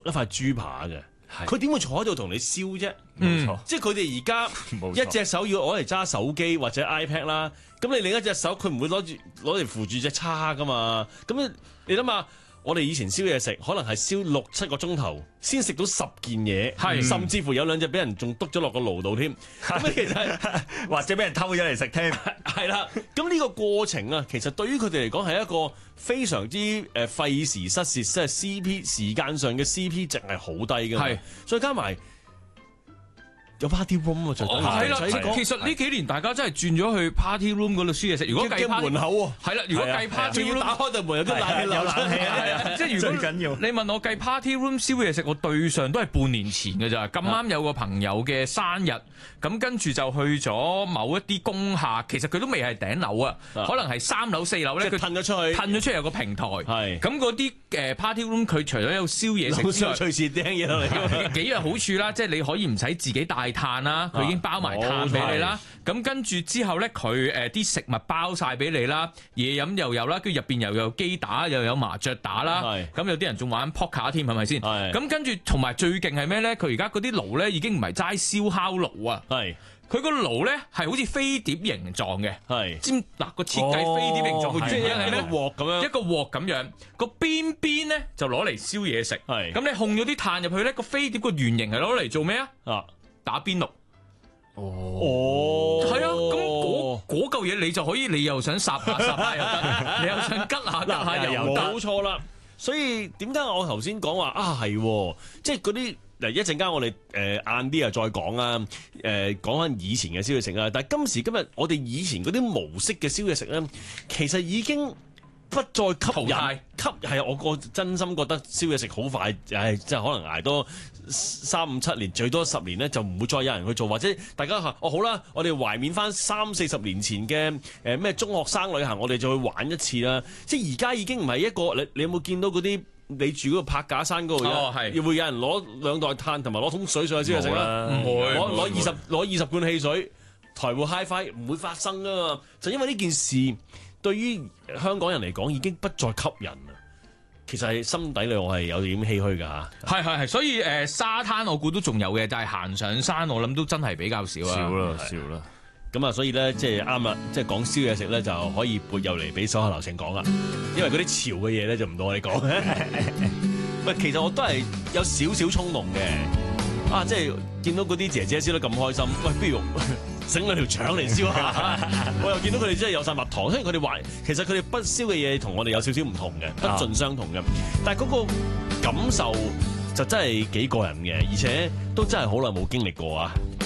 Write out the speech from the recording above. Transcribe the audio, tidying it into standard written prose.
一塊豬扒嘅。佢點會坐喺度同你燒啫？ 冇錯， 即係佢哋而家一隻手要攞嚟揸手機或者 iPad 啦，咁你另一隻手佢唔會攞嚟扶住隻叉噶嘛？咁你諗下，我哋以前燒嘢食，可能係燒6-7個鐘頭先食到10件嘢，甚至乎有2隻俾人仲篤咗落個爐度添。咁其實或者俾人偷咗嚟食添。 係啦，咁呢個過程啊，其實對於佢哋嚟講係一個非常之費時失事，即係 CP 時間上嘅 CP 值係好低嘅。係，再加埋有 party room 啊，就係啦。其實呢幾年大家真係轉咗去 party room 嗰度燒嘢食。如果計門口喎， 係啦，如果計 party room 打開道門有啲冷氣流出嚟啊，即係如果最緊要你問我計 party room 燒嘢食，我對上都係半年前嘅咋。咁啱有個朋友嘅生日，咁跟住就去咗某一啲工廈，其實佢都未係頂樓啊，可能係3樓4樓咧，佢褪咗出去， 有個平台。 係咁嗰啲party room，佢除咗有燒嘢食之外， 隨時掟嘢落嚟。 幾樣好處啦，即係你可以唔使自己帶炭啦，佢已經包埋炭俾你啦。咁跟住之後咧，佢啲食物包晒俾你啦，嘢飲又有啦，跟住入邊又有機打，又有麻雀打啦。咁有啲人仲玩 poker 添，係咪先？咁跟住同埋最勁係咩咧？佢而家嗰啲爐咧已經唔係齋燒烤爐啊。佢個爐咧係好似飛碟形狀嘅，尖嗱個設計飛碟形狀，即係一個鑊咁樣，一個鑊咁樣，個邊邊咧就攞嚟燒嘢食。咁你控咗啲炭入去咧，個飛碟個圓形係攞嚟做咩啊？打邊爐。係啊，咁嗰嚿嘢你就可以，你又想烚下又得，你又想吉下又得， 冇錯啦。所以點解我頭先講話啊係，即係嗰啲。嗱，一陣間我哋晏啲啊再講啊，講翻以前嘅燒嘢食啊，但係今時今日我哋以前嗰啲模式嘅燒嘢食咧，其實已經不再吸引。係我真心覺得燒嘢食好快，即係可能捱多3、5、7年，最多10年咧就唔會再有人去做，或者大家話好啦，我哋懷緬翻30-40年前嘅咩中學生旅行，我哋就去玩一次啦。即係而家已經唔係一個你有冇見到嗰啲？你住嗰個柏架山嗰度，會有人攞2袋炭同埋攞桶水上去燒嘢食啦？唔會，攞20罐汽水，台戶 HiFi 唔會發生啊嘛！就因為呢件事對於香港人嚟講已經不再吸引啦。其實係心底裏我係有點唏噓㗎嚇。 係，所以沙灘我估都仲有嘅，但係行上山我諗都真係比較少啊。 少啦。咁啊，所以咧，即係啱啦，即係講燒嘢食咧，就可以撥入嚟俾手下留情講啦。因為嗰啲潮嘅嘢咧，就唔到我哋講。喂，其實我都係有少少衝動嘅。啊，即係見到嗰啲姐姐燒得咁開心，喂，不如整兩條腸嚟燒下。我又見到佢哋真係有晒蜜糖，雖然佢哋話其實佢哋不燒嘅嘢同我哋有少少唔同嘅，不盡相同嘅。但係嗰個感受就真係幾過癮嘅，而且都真係好耐冇經歷過啊！